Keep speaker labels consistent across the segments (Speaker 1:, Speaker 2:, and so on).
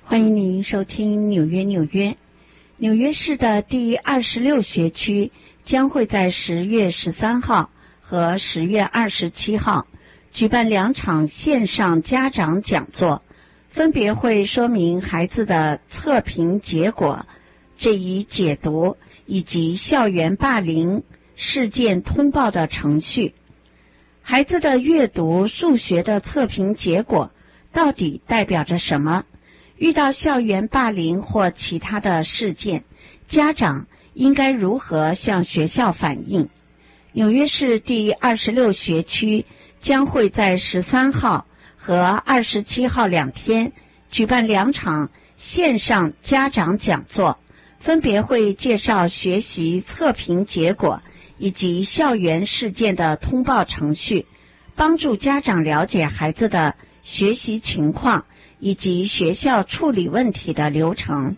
Speaker 1: 欢迎您收听纽约市的第26学区将会在10月13号和10月27号举办2场线上家长讲座，分别会说明孩子的测评结果、这一解读以及校园霸凌事件通报的程序。孩子的阅读、数学的测评结果到底代表着什么？遇到校园霸凌或其他的事件，家长应该如何向学校反映？纽约市第26学区将会在13号和27号2天举办2场线上家长讲座，分别会介绍学习测评结果以及校园事件的通报程序，帮助家长了解孩子的学习情况以及学校处理问题的流程。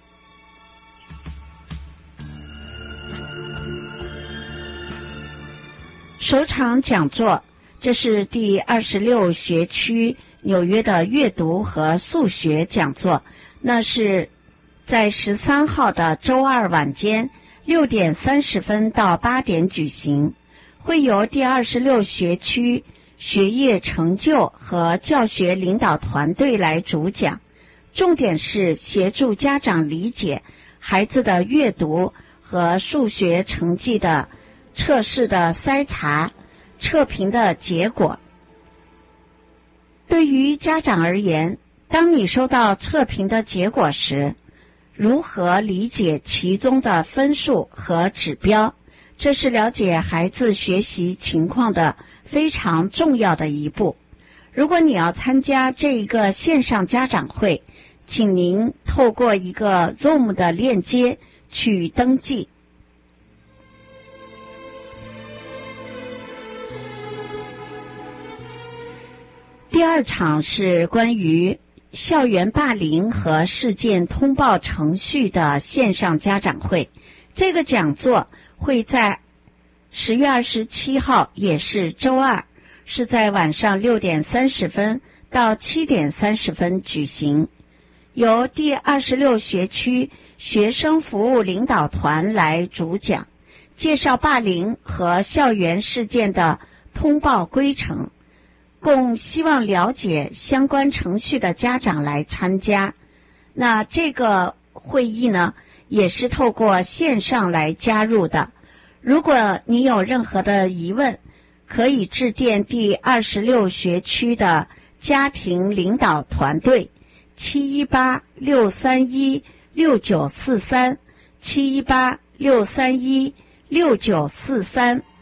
Speaker 1: 首场讲座，这是第26学区纽约的阅读和数学讲座，那是在13号的周二晚间6点30分到8点举行，会由第26学区学业成就和教学领导团队来主讲，重点是协助家长理解孩子的阅读和数学成绩的测试的筛查、测评的结果。对于家长而言，当你收到测评的结果时，如何理解其中的分数和指标，这是了解孩子学习情况的非常重要的一步。如果你要参加这一个线上家长会，请您透过一个 Zoom 的链接去登记。第2场是关于校园霸凌和事件通报程序的线上家长会，这个讲座会在10月27号，也是周二，是在晚上6点30分到7点30分举行，由第26学区学生服务领导团来主讲，介绍霸凌和校园事件的通报规程，供希望了解相关程序的家长来参加。那这个会议呢，也是透过线上来加入的。如果你有任何的疑问，可以致电第26学区的家庭领导团队718-631-6943 718-631-6943。